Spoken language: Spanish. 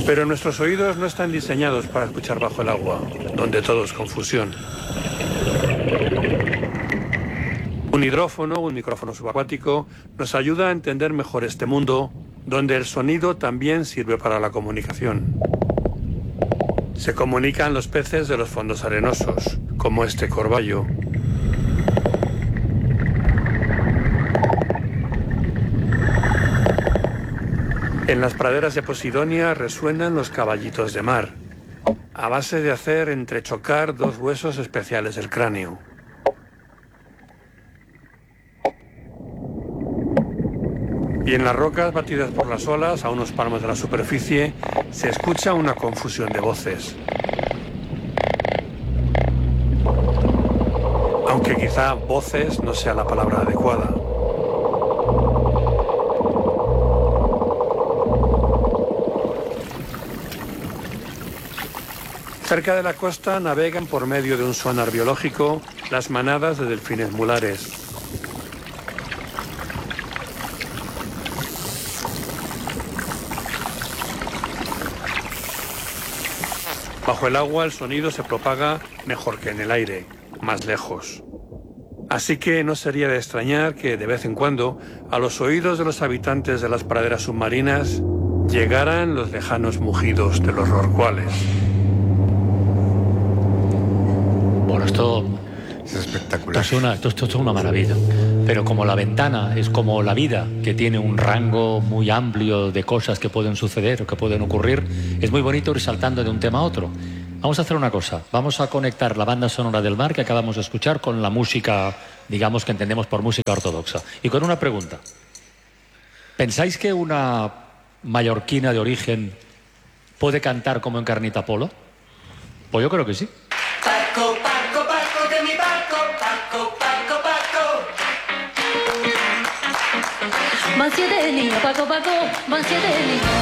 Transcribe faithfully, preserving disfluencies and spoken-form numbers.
Pero nuestros oídos no están diseñados para escuchar bajo el agua, donde todo es confusión. Un hidrófono, un micrófono subacuático, nos ayuda a entender mejor este mundo, donde el sonido también sirve para la comunicación. Se comunican los peces de los fondos arenosos, como este corballo. En las praderas de Posidonia resuenan los caballitos de mar, a base de hacer entrechocar dos huesos especiales del cráneo. Y en las rocas batidas por las olas, a unos palmos de la superficie, se escucha una confusión de voces. Aunque quizá voces no sea la palabra adecuada. Cerca de la costa navegan por medio de un sonar biológico las manadas de delfines mulares. Bajo el agua el sonido se propaga mejor que en el aire, más lejos. Así que no sería de extrañar que de vez en cuando a los oídos de los habitantes de las praderas submarinas llegaran los lejanos mugidos de los rorcuales. Bueno, esto es espectacular. Esto es, una, esto, esto es una maravilla. Pero como la ventana es como la vida, que tiene un rango muy amplio de cosas que pueden suceder o que pueden ocurrir, es muy bonito ir saltando de un tema a otro. Vamos a hacer una cosa. Vamos a conectar la banda sonora del mar que acabamos de escuchar con la música, digamos, que entendemos por música ortodoxa. Y con una pregunta. ¿Pensáis que una mallorquina de origen puede cantar como en Carnita Polo? Pues yo creo que sí. Paco, Paco, Paco, que mi Paco, Paco, Paco, Paco. Van siete niños, Paco, Paco, van siete niños.